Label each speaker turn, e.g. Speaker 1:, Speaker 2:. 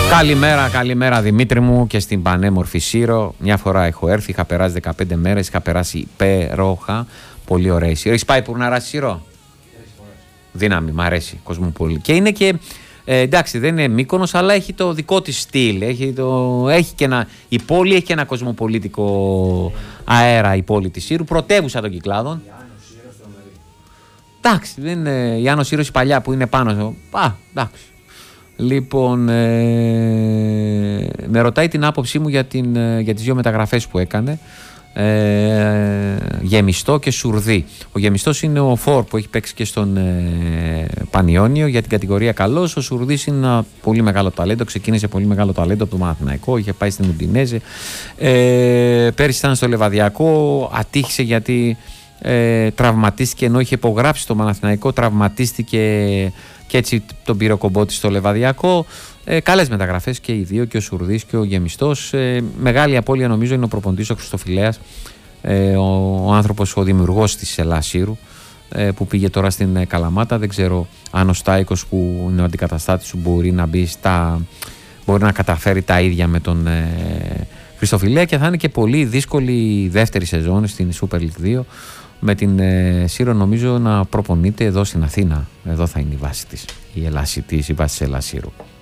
Speaker 1: Καλημέρα Δημήτρη μου και στην πανέμορφη Σύρο. Μια φορά έχω έρθει, είχα περάσει 15 μέρες, είχα περάσει υπέροχα. Πολύ ωραία η Σύρο. Έχεις πάει πουρναρά Σύρο? Δύναμη, μ' αρέσει, Κοσμοπολή. Και είναι και, εντάξει, δεν είναι Μύκονος, αλλά έχει το δικό της στυλ. Έχει και η πόλη έχει και ένα κοσμοπολίτικο αέρα, η πόλη της Σύρου, πρωτεύουσα των Κυκλάδων. Εντάξει, δεν είναι η Άνω Σύρος η παλιά που είναι πάνω. Εντάξει. Λοιπόν, με ρωτάει την άποψή μου για τις δύο μεταγραφές που έκανε, Γεμιστό και Σουρδί. Ο Γεμιστός είναι ο φορ που έχει παίξει και στον Πανιόνιο για την κατηγορία καλός. Ο Σουρδής είναι ένα πολύ μεγάλο ταλέντο, ξεκίνησε πολύ μεγάλο ταλέντο από το Παναθηναϊκό, είχε πάει στην Ουντινέζε, πέρυσι ήταν στο Λεβαδιακό, ατύχησε γιατί τραυματίστηκε, ενώ είχε υπογράψει το Παναθηναϊκό, τραυματίστηκε και έτσι τον πήρε ο κομπότης στο Λεβαδιακό. Καλές μεταγραφές και οι δύο, και ο Σουρδής και ο Γεμιστός. Μεγάλη απώλεια νομίζω είναι ο προπονητής ο Χριστοφιλέας, ο άνθρωπος, ο δημιουργός της Ελλάς Σύρου, που πήγε τώρα στην Καλαμάτα. Δεν ξέρω αν ο Στάικος που είναι ο αντικαταστάτης του μπορεί να μπει μπορεί να καταφέρει τα ίδια με τον Χριστοφιλέα, και θα είναι και πολύ δύσκολη δεύτερη σεζόν στην Super League 2 με την Σύρο, νομίζω να προπονείται εδώ στην Αθήνα. Εδώ θα είναι η βάση της, η βάση της Ελλάς Σύρου.